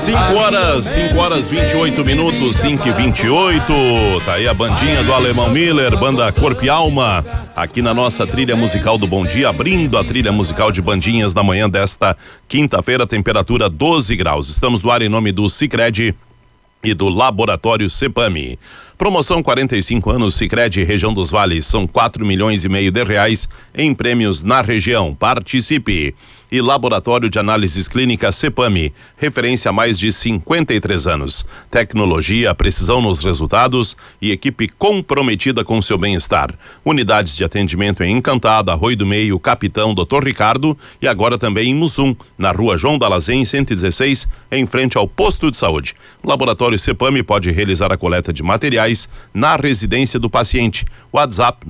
5 horas 28 minutos, 5h28. Tá aí a bandinha do Alemão Miller, banda Corpo e Alma, aqui na nossa trilha musical do Bom Dia, abrindo a trilha musical de bandinhas da manhã desta quinta-feira, temperatura 12 graus. Estamos no ar em nome do Sicredi e do Laboratório Cepami. Promoção 45 anos Sicredi Região dos Vales, são 4,5 milhões de reais em prêmios na região. Participe! E Laboratório de Análises Clínicas Cepami, referência há mais de 53 anos. Tecnologia, precisão nos resultados e equipe comprometida com seu bem-estar. Unidades de atendimento em Encantado, Arroio do Meio, Capitão, Dr. Ricardo e agora também em Mussum, na Rua João Dalazem, 116, em frente ao posto de saúde. O Laboratório Cepami pode realizar a coleta de materiais na residência do paciente. WhatsApp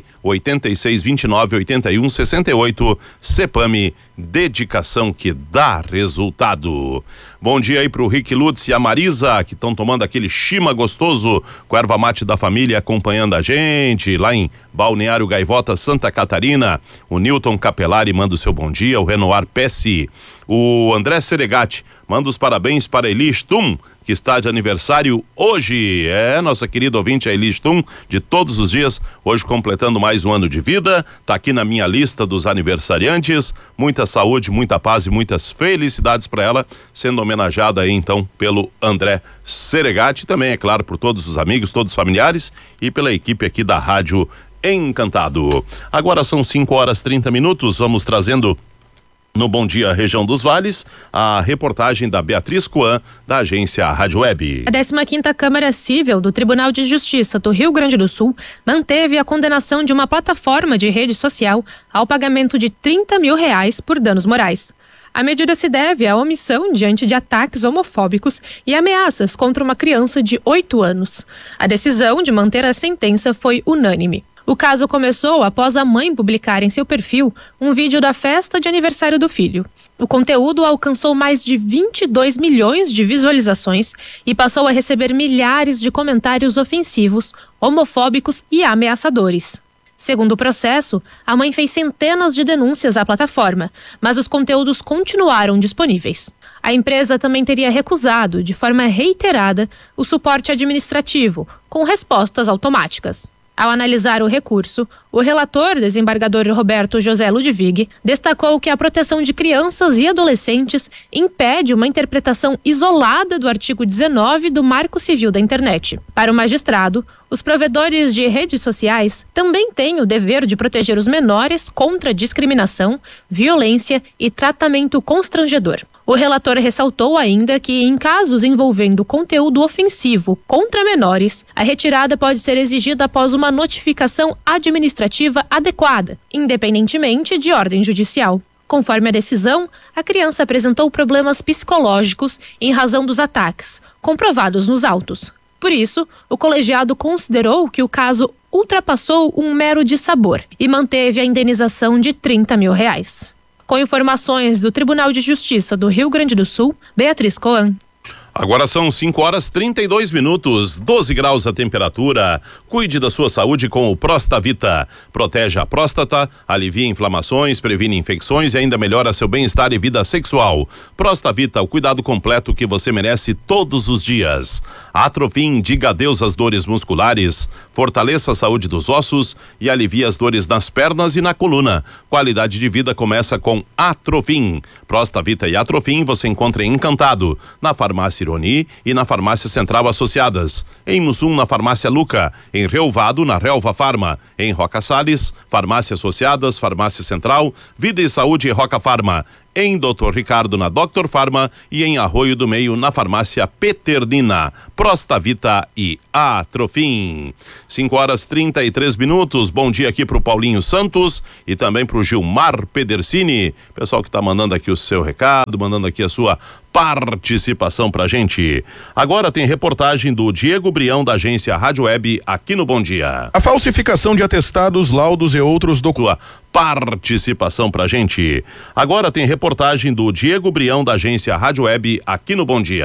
986298168. Cepami, dedicação que dá resultado. Bom dia aí pro Rick Lutz e a Marisa, que estão tomando aquele chima gostoso com a erva mate da família, acompanhando a gente lá em Balneário Gaivota, Santa Catarina. O Newton Capelari manda o seu bom dia, o Renoir Pessi, o André Seregatti manda os parabéns para Eli Stum, que está de aniversário hoje. É, nossa querida ouvinte, a Eli Stum, de todos os dias, hoje completando mais um ano de vida, tá aqui na minha lista dos aniversariantes. Muita saúde, muita paz e muitas felicidades para ela, sendo homenageada aí então pelo André Seregatti, também, é claro, por todos os amigos, todos os familiares e pela equipe aqui da Rádio Encantado. Agora são 5 horas 30 minutos, vamos trazendo no Bom Dia Região dos Vales, a reportagem da Beatriz Coan, da agência Rádio Web. A 15ª Câmara Cível do Tribunal de Justiça do Rio Grande do Sul manteve a condenação de uma plataforma de rede social ao pagamento de R$30 mil por danos morais. A medida se deve à omissão diante de ataques homofóbicos e ameaças contra uma criança de 8 anos. A decisão de manter a sentença foi unânime. O caso começou após a mãe publicar em seu perfil um vídeo da festa de aniversário do filho. O conteúdo alcançou mais de 22 milhões de visualizações e passou a receber milhares de comentários ofensivos, homofóbicos e ameaçadores. Segundo o processo, a mãe fez centenas de denúncias à plataforma, mas os conteúdos continuaram disponíveis. A empresa também teria recusado, de forma reiterada, o suporte administrativo, com respostas automáticas. Ao analisar o recurso, o relator, desembargador Roberto José Ludwig, destacou que a proteção de crianças e adolescentes impede uma interpretação isolada do artigo 19 do Marco Civil da Internet. Para o magistrado, os provedores de redes sociais também têm o dever de proteger os menores contra discriminação, violência e tratamento constrangedor. O relator ressaltou ainda que, em casos envolvendo conteúdo ofensivo contra menores, a retirada pode ser exigida após uma notificação administrativa adequada, independentemente de ordem judicial. Conforme a decisão, a criança apresentou problemas psicológicos em razão dos ataques, comprovados nos autos. Por isso, o colegiado considerou que o caso ultrapassou um mero dissabor e manteve a indenização de R$30 mil. Com informações do Tribunal de Justiça do Rio Grande do Sul, Beatriz Coan. Agora são 5 horas 32 minutos, 12 graus a temperatura. Cuide da sua saúde com o Prostavita. Protege a próstata, alivia inflamações, previne infecções e ainda melhora seu bem-estar e vida sexual. Prostavita, o cuidado completo que você merece todos os dias. Atrofim, diga adeus às dores musculares, fortaleça a saúde dos ossos e alivia as dores nas pernas e na coluna. Qualidade de vida começa com Atrofim. Prostavita e Atrofim você encontra em Encantado, na farmácia Ironi e na farmácia Central Associadas. Em Mussum, na farmácia Luca. Em Relvado, na Relva Farma. Em Roca Salles, farmácia Associadas, farmácia Central, Vida e Saúde e Roca Farma. Em Dr. Ricardo, na Dr. Farma e em Arroio do Meio, na farmácia Peternina. Prostavita e Atrofim. 5 horas 33 minutos. Bom dia aqui pro Paulinho Santos e também pro Gilmar Pedersini. Pessoal que tá mandando aqui o seu recado, mandando aqui a sua participação pra gente. Agora tem reportagem do Diego Brião, da agência Rádio Web, aqui no Bom Dia. A falsificação de atestados, laudos e outros documentos. Participação pra gente. Agora tem reportagem do Diego Brião, da agência Rádio Web, aqui no Bom Dia.